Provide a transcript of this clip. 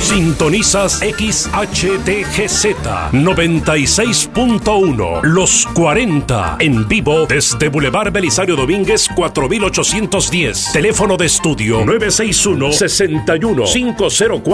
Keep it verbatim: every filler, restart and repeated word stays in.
Sintonizas X H T G Z noventa y seis punto uno, Los cuarenta, en vivo desde Boulevard Belisario Domínguez cuatro mil ochocientos diez. Teléfono de estudio nueve seis uno, seis uno, cinco cero cuatro.